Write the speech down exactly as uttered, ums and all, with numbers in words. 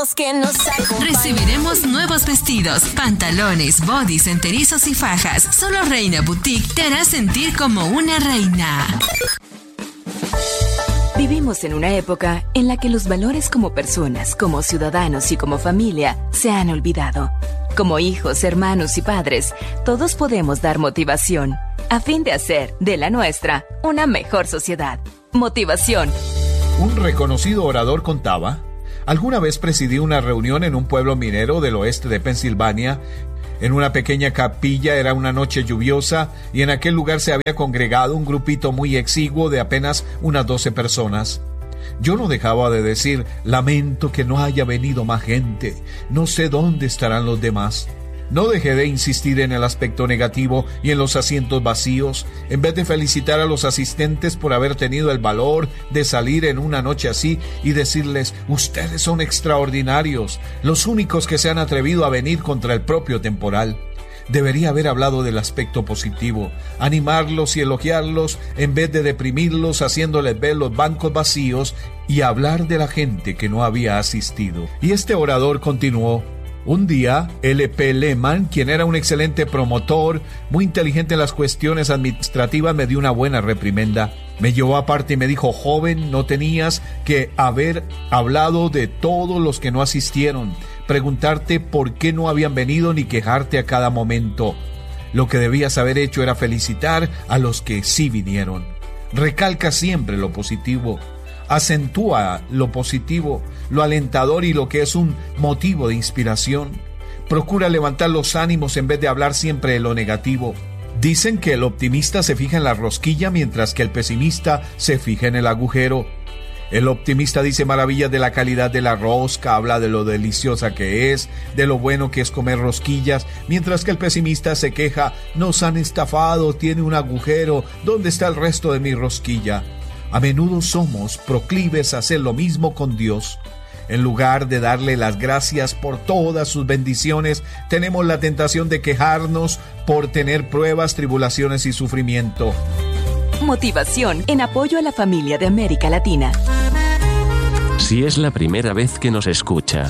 voz que nos acompaña. Recibiremos nuevos vestidos, pantalones, bodys, enterizos y fajas. Solo Reina Boutique te hará sentir como una reina. Vivimos en una época en la que los valores como personas, como ciudadanos y como familia se han olvidado. Como hijos, hermanos y padres, todos podemos dar motivación a fin de hacer de la nuestra una mejor sociedad. Motivación. Un reconocido orador contaba: alguna vez presidí una reunión en un pueblo minero del oeste de Pensilvania. En una pequeña capilla, era una noche lluviosa y en aquel lugar se había congregado un grupito muy exiguo de apenas unas doce personas. Yo no dejaba de decir: lamento que no haya venido más gente, no sé dónde estarán los demás. No dejé de insistir en el aspecto negativo y en los asientos vacíos, en vez de felicitar a los asistentes por haber tenido el valor de salir en una noche así y decirles: ustedes son extraordinarios, los únicos que se han atrevido a venir contra el propio temporal. Debería haber hablado del aspecto positivo, animarlos y elogiarlos en vez de deprimirlos haciéndoles ver los bancos vacíos y hablar de la gente que no había asistido. Y este orador continuó: un día, L P Lehman, quien era un excelente promotor, muy inteligente en las cuestiones administrativas, me dio una buena reprimenda. Me llevó aparte y me dijo: joven, no tenías que haber hablado de todos los que no asistieron, preguntarte por qué no habían venido ni quejarte a cada momento. Lo que debías haber hecho era felicitar a los que sí vinieron. Recalca siempre lo positivo. Acentúa lo positivo, lo alentador y lo que es un motivo de inspiración. Procura levantar los ánimos en vez de hablar siempre de lo negativo. Dicen que el optimista se fija en la rosquilla mientras que el pesimista se fija en el agujero. El optimista dice maravillas de la calidad de la rosca, habla de lo deliciosa que es, de lo bueno que es comer rosquillas, mientras que el pesimista se queja: nos han estafado, tiene un agujero, ¿dónde está el resto de mi rosquilla? A menudo somos proclives a hacer lo mismo con Dios. En lugar de darle las gracias por todas sus bendiciones, tenemos la tentación de quejarnos por tener pruebas, tribulaciones y sufrimiento. Motivación en apoyo a la familia de América Latina. Si es la primera vez que nos escucha,